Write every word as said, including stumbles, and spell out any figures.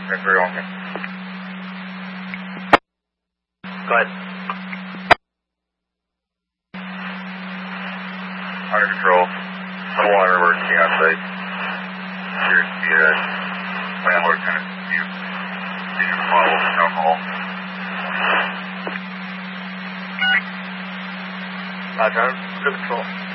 That's very okay. Go ahead. Under control. Level one emergency on site. Here to be a landlord tenant dispute. Agent responsible for alcohol. Roger, under control.